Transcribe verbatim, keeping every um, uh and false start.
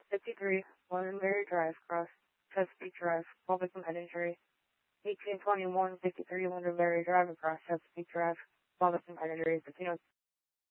fifty-three, Londonderry Drive, Cross, Chesapeake Drive, Wilmington, Edinburgh. eighteen twenty-one, fifty-three, Londonderry Drive, across Chesapeake Drive, Wilmington, Edinburgh.